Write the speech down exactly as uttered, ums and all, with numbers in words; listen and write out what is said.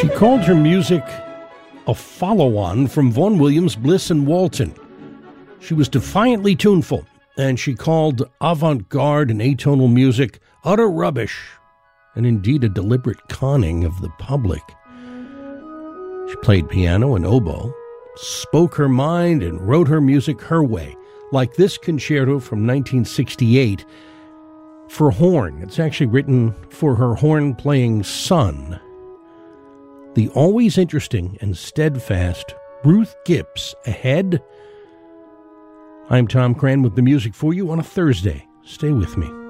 She called her music a follow-on from Vaughan Williams, Bliss, and Walton. She was defiantly tuneful, and she called avant-garde and atonal music utter rubbish, and indeed a deliberate conning of the public. She played piano and oboe, spoke her mind, and wrote her music her way, like this concerto from nineteen sixty-eight for horn. It's actually written for her horn-playing son, the always interesting and steadfast Ruth Gibbs. Ahead, I'm Tom Cran with the music for you on a Thursday. Stay with me.